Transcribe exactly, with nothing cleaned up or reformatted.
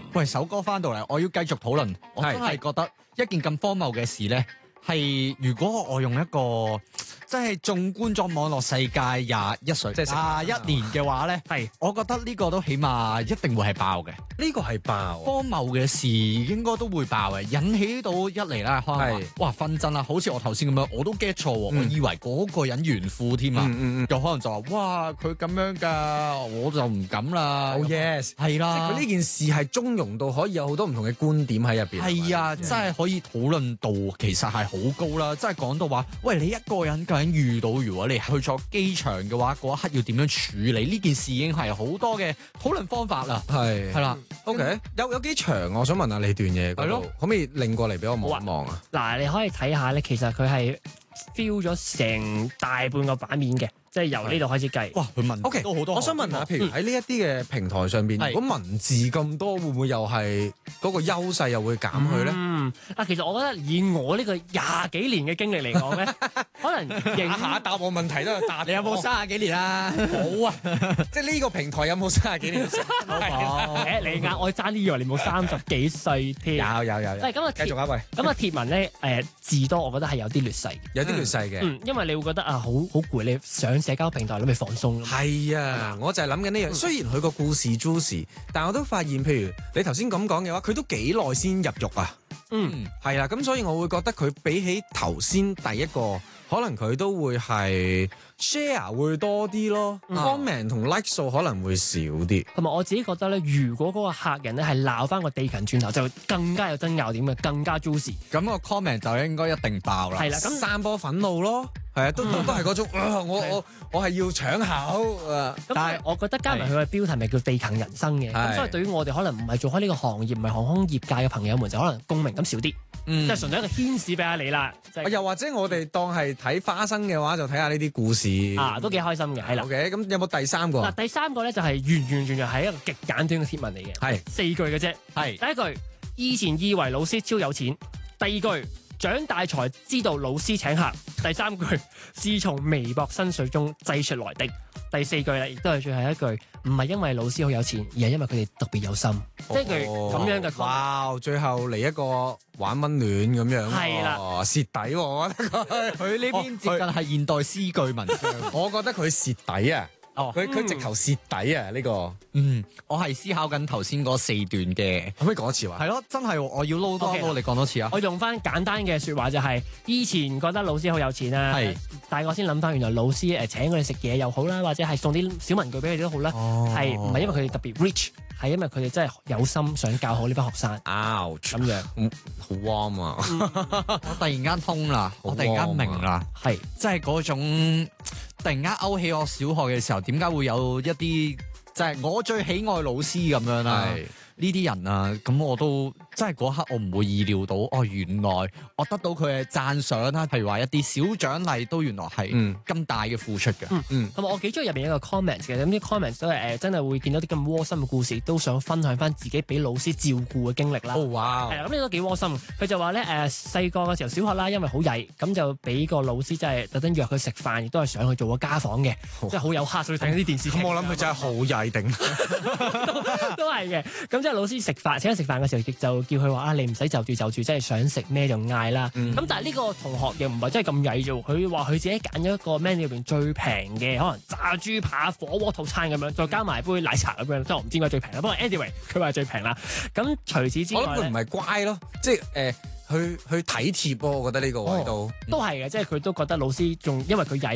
喂，首歌翻到嚟，我要繼續討論。我真係覺得一件咁荒謬嘅事咧，係如果我用一個即係縱觀咗網絡世界廿一歲，即係廿一年嘅話咧，係我覺得呢個都起碼一定會係爆嘅。 呢個係爆荒謬嘅事應該都會爆嘅，引起到一嚟啦，可能話哇紛爭啦，好似我頭先咁樣，我都 get 錯喎，嗯、我以為嗰個人炫富添啊，嗯嗯嗯又可能就話哇佢咁樣㗎，我就唔敢啦。 Oh yes， 係啦， 即係佢呢件事係中庸到可以有好多唔同嘅觀點喺入邊。 係啊，真係可以討論度其實係好高啦，真係講到話，喂你一個人究竟遇到如果你去咗機場嘅話，嗰一刻要點樣處理呢件事已經係好多嘅討論方法啦。係係啦。 OK，有有幾長？我想問下你段嘢嗰度，可唔可以擰過嚟俾我望一望啊？ 嗱，你可以睇下咧，其實佢係 fill 咗成大半個版面嘅，即係由呢度開始計。 哇，佢文 OK， 都好多。 我想問下，譬如喺呢一啲嘅平台上邊，如果文字咁多，會唔會又係嗰個優勢又會減去咧？ 嗯，嗱，其實我覺得以我呢個廿幾年嘅經歷嚟講咧，可能影下答我問題都係答。 你有冇三十幾年啊？ 冇啊，即係呢個平台有冇三十幾年？ 冇。誒，你啱，我爭啲以為你冇三十幾歲添。 有有有有。 咁啊， 繼續啊，喂。 咁啊，貼文咧，誒字多，我覺得係有啲劣勢嘅。 有啲劣勢嘅。 嗯，因為你會覺得啊，好好攰，你上社交平台諗住放鬆。 係啊，我就係諗緊呢樣。雖然佢個故事 juicy，但係我都發現，譬如你頭先咁講嘅話，佢都幾耐先入獄啊。 嗯， 係啦，咁所以我會覺得佢比起頭先第一個，可能佢都會係 share 會多啲咯、嗯、comment 同 like 數可能會少啲。 同埋我自己覺得咧，如果嗰個客人咧係鬧翻個地勤轉頭，就更加有爭拗點嘅，更加 juicy。 咁個 comment 就應該一定爆啦。 係啦，咁散播憤怒咯。係啊，都都係嗰種，我我我係要搶口啊！ 但係我覺得加埋佢嘅標題咪叫地勤人生嘅，咁所以對於我哋可能唔係做開呢個行業，唔係航空業界嘅朋友們，就可能共鳴感少啲，即係純粹一個牽使俾下你啦。 又或者我哋當係睇花生嘅話，就睇下呢啲故事啊，都幾開心嘅，係啦。 OK，咁有冇第三個？ 嗱，第三個咧就係完完全全係一個極簡短嘅貼文嚟嘅，係四句嘅啫。係第一句，以前以為老師超有錢。第二句，長大才知道老師請客。第三句，是從微薄薪水中擠出來的。第四句咧，亦都係最後一句，唔係因為老師好有錢，而係因為佢哋特別有心。即係佢咁樣嘅。 哇！最後嚟一個玩溫暖咁樣， 係啦， 蝕底喎！我覺得佢呢邊接近係現代詩句文章， 我覺得佢蝕底啊！哦，佢佢直頭蝕底啊！呢個， 嗯，我係思考緊頭先嗰四段嘅， 可唔可以講一次話？ 係咯，真係我要撈多撈，你講多次啊！ 我用翻簡單嘅説話就係，以前覺得老師好有錢啊，係，但係我先諗翻，原來老師誒請佢哋食嘢又好啦，或者係送啲小文具俾佢哋都好啦，係唔係因為佢哋特別 rich，係因為佢哋真係有心想教好呢班學生。 Ouch， 咁樣， 好 warm 啊！ 我突然間通啦，我突然間明啦，係，即係嗰種。突然間勾起我小學嘅時候，點解會有一啲就係我最喜愛老師咁樣啦？呢啲人啊，咁我都真係嗰刻我唔會意料到，哦，原來我得到佢嘅讚賞啦，譬如話一啲小獎勵都原來係咁大嘅付出嘅。 嗯嗯，咁我幾中意入邊一個 comment 嘅，咁啲 comment 都係誒、呃、真係會見到啲咁窩心嘅故事，都想分享翻自己俾老師照顧嘅經歷啦。 哦哇！ 係啦，咁呢都幾窩心。佢就話咧誒細個嘅時候小學啦，因為好曳，咁就俾個老師真係特登約佢食飯，亦都係想去做個家訪嘅，即係好有黑，所以睇啲電視劇。 咁我諗佢真係好曳定， 都係嘅。咁即係老師食飯請佢食飯嘅時候，亦就叫佢話啊，你唔使就住就住，即係想食咩就嗌啦。咁、嗯、但係呢個同學又唔係真係咁曳啫，佢話佢自己揀咗一個 menu 入邊最平嘅，可能炸豬扒火鍋套餐咁樣，再加埋杯奶茶咁樣，即係我唔知點解最平啦。不過 anyway，佢話最平啦。咁除此之外， 我諗佢唔係乖咯，即係誒。呃去去體貼喎，我覺得呢個位都、 哦、都係嘅，即係佢都覺得老師仲因為佢曳